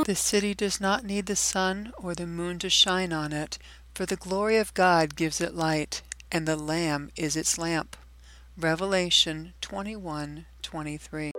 The city does not need the sun or the moon to shine on it, for the glory of God gives it light, and the Lamb is its lamp. Revelation 21:23.